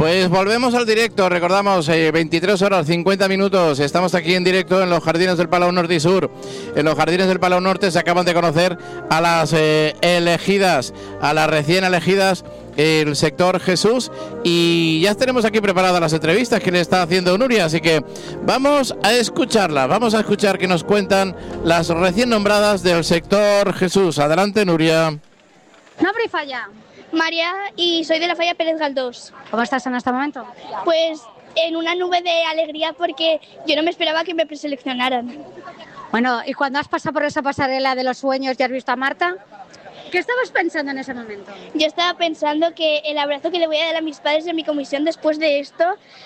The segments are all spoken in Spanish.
Pues volvemos al directo, recordamos, 23 horas 50 minutos, estamos aquí en directo en los Jardines del Palau Norte y Sur. En los Jardines del Palau Norte se acaban de conocer a las elegidas, a las recién elegidas, el sector Jesús, y ya tenemos aquí preparadas las entrevistas que le está haciendo Nuria, así que vamos a escucharlas, vamos a escuchar que nos cuentan las recién nombradas del sector Jesús. Adelante, Nuria. Nombre y falla. María, y soy de la falla Pérez Galdós. ¿Cómo estás en este momento? Pues en una nube de alegría porque yo no me esperaba que me preseleccionaran. Bueno, y cuando has pasado por esa pasarela de los sueños y has visto a Marta, ¿qué estabas pensando en ese momento? Yo estaba pensando que el abrazo que le voy a dar a mis padres de mi comisión después de esto,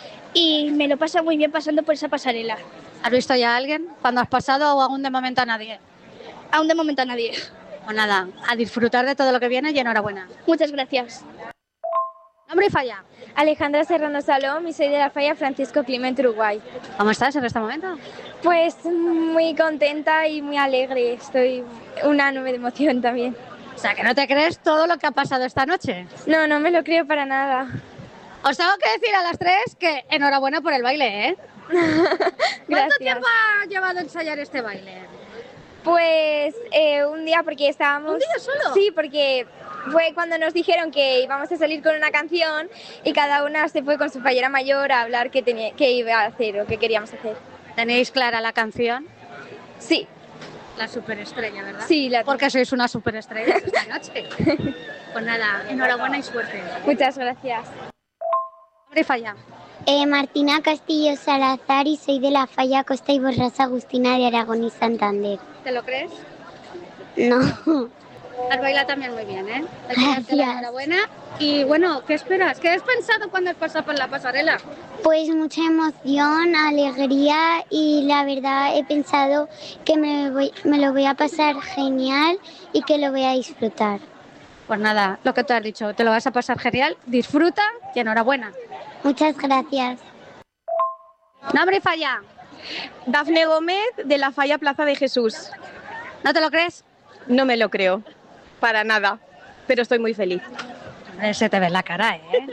y me lo pasa muy bien pasando por esa pasarela. ¿Has visto ya a alguien cuando has pasado o aún de momento a nadie? Aún de momento a nadie. Pues nada, a disfrutar de todo lo que viene y enhorabuena. Muchas gracias. Nombre y falla. Alejandra Serrano Salom y soy de la falla Francisco Climent, Uruguay. ¿Cómo estás en este momento? Pues muy contenta y muy alegre, estoy una nube de emoción también. O sea, que no te crees todo lo que ha pasado esta noche. No, no me lo creo para nada. Os tengo que decir a las tres que enhorabuena por el baile, ¿eh? Gracias. ¿Cuánto tiempo ha llevado a ensayar este baile? Pues un día, porque estábamos... ¿Un día solo? Sí, porque fue cuando nos dijeron que íbamos a salir con una canción y cada una se fue con su fallera mayor a hablar qué iba a hacer o qué queríamos hacer. ¿Tenéis clara la canción? Sí. La superestrella, ¿verdad? Sí, porque sois una superestrella esta noche. Pues nada, enhorabuena y suerte. Muchas gracias. Nombre y falla. Martina Castillo Salazar y soy de la falla Costa y Borràs Agustina de Aragón y Santander. ¿Te lo crees? No. Has bailado también muy bien, ¿eh? Gracias. Enhorabuena. Y bueno, ¿qué esperas? ¿Qué has pensado cuando has pasado por la pasarela? Pues mucha emoción, alegría y la verdad he pensado que me lo voy a pasar genial y que lo voy a disfrutar. Pues nada, lo que tú has dicho, te lo vas a pasar genial, disfruta y enhorabuena. Muchas gracias. Nombre y falla. Dafne Gómez, de la falla Plaza de Jesús. ¿No te lo crees? No me lo creo, para nada, pero estoy muy feliz. Se te ve la cara, ¿eh?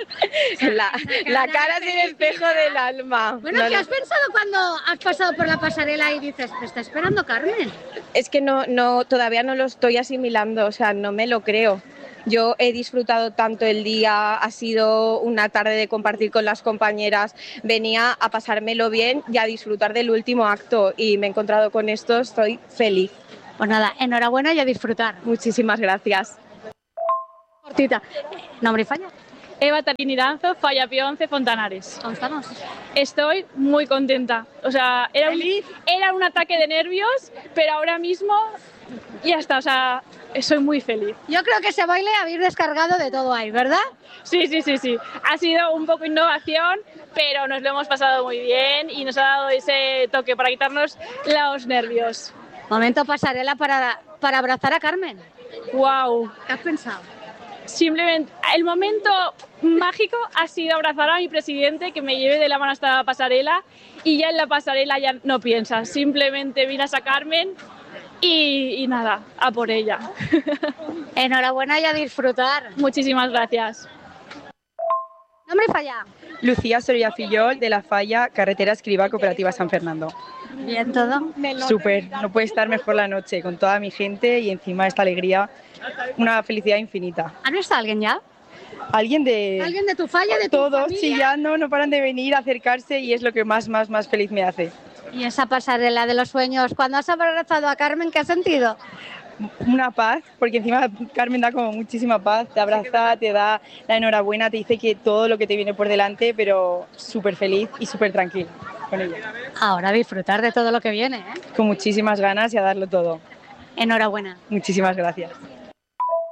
La cara es el espejo del alma. Bueno, ¿qué has pensado cuando has pasado por la pasarela y dices, te está esperando Carmen? Es que todavía no lo estoy asimilando, o sea, no me lo creo. Yo he disfrutado tanto el día, ha sido una tarde de compartir con las compañeras, venía a pasármelo bien y a disfrutar del último acto y me he encontrado con esto, estoy feliz. Pues nada, enhorabuena y a disfrutar. Muchísimas gracias. Cortita. ¿Nombre y falla? Eva Tarini-Danzo, falla Pío 11, Fontanares. ¿Cómo estamos? Estoy muy contenta. O sea, era un ataque de nervios, pero ahora mismo ya está, o sea, soy muy feliz. Yo creo que ese baile habéis descargado de todo ahí, ¿verdad? Sí. Ha sido un poco innovación, pero nos lo hemos pasado muy bien y nos ha dado ese toque para quitarnos los nervios. Momento pasarela para abrazar a Carmen. ¡Wow! ¿Qué has pensado? Simplemente, el momento mágico ha sido abrazar a mi presidente, que me lleve de la mano hasta la pasarela, y ya en la pasarela ya no piensas, simplemente miras a Carmen y nada, a por ella. Enhorabuena y a disfrutar. Muchísimas gracias. ¿Nombre y falla? Lucía Soria Fillol, de la falla Carretera Escrivá Cooperativa San Fernando. ¿Bien todo? Súper, no puede estar mejor la noche, con toda mi gente y encima esta alegría, una felicidad infinita. ¿Han visto a alguien ya? ¿Alguien de tu falla, de tu todos, familia? chillando, no paran de venir, acercarse y es lo que más feliz me hace. ¿Y esa pasarela de los sueños, cuando has abrazado a Carmen, qué has sentido? Una paz, porque encima Carmen da como muchísima paz, te abraza, te da la enhorabuena, te dice que todo lo que te viene por delante, pero súper feliz y súper tranquila con ella. Ahora a disfrutar de todo lo que viene, ¿eh? Con muchísimas ganas y a darlo todo. Enhorabuena. Muchísimas gracias.